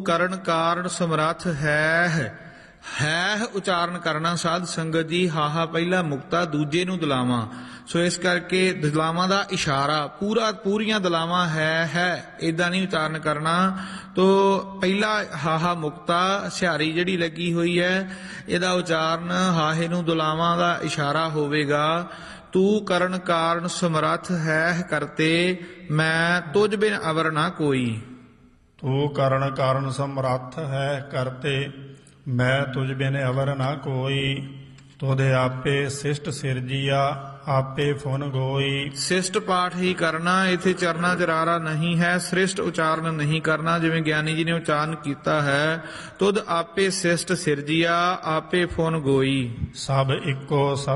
ਕਰਨ ਕਾਰਨ ਸਮਰੱਥ ਹੈ ਉਚਾਰਨ ਕਰਨਾ ਸਾਧ ਸੰਗਤ ਜੀ। ਹਾਹਾ ਪਹਿਲਾ ਮੁਕਤਾ, ਦੂਜੇ ਨੂੰ ਦਲਾਵਾਂ। ਸੋ ਇਸ ਕਰਕੇ ਦਲਾਵਾਂ ਦਾ ਇਸ਼ਾਰਾ ਪੂਰੀਆਂ ਦਲਾਵਾਂ ਹੈ ਇਦਾਂ ਨਹੀਂ ਉਚਾਰਨ ਕਰਨਾ। ਤੋ ਪਹਿਲਾ ਹਾਹਾ ਮੁਕਤਾ ਸਿਹਾਰੀ ਜਿਹੜੀ ਲੱਗੀ ਹੋਈ ਹੈ ਇਹਦਾ ਉਚਾਰਨ ਹਾਹੇ ਨੂੰ ਦਲਾਵਾਂ ਦਾ ਇਸ਼ਾਰਾ ਹੋਵੇਗਾ। ਤੂੰ ਕਰਨ ਕਾਰਨ ਸਮਰੱਥ ਹੈ ਕਰਤੇ, ਮੈਂ ਤੁਝ ਬਿਨ ਅਵਰ ਨਾ ਕੋਈ। ਤੂੰ ਕਰਨ ਕਾਰਨ ਸਮਰੱਥ ਹੈ ਕਰਤੇ, ਮੈਂ ਤੁਝ ਬਿਨ ਅਵਰ ਨਾ ਕੋਈ। ਤੋਦੇ ਆਪੇ ਸਿਸ਼ਟ ਸਿਰਜੀਆ, ਆਪੇ ਫੁਨ ਗੋਈ। ਸਿਸ਼ਟ ਪਾਠ ਹੀ ਕਰਨਾ, ਇੱਥੇ ਚਰਨਾ ਚਰਾਰਾ ਨਹੀਂ ਹੈ। ਸ੍ਰਿਸ਼ਟ ਉਚਾਰਨ ਨਹੀਂ ਕਰਨਾ ਜਿਵੇਂ ਗਿਆਨੀ ਜੀ ਨੇ ਉਚਾਰਨ ਕੀਤਾ ਹੈ। ਤੁਧ ਆਪੇ ਸਿਸ਼ਟ ਸਿਰਜੀਆ, ਆਪੇ ਫੁਨ ਗੋਈ। ਸਭ ਇੱਕੋ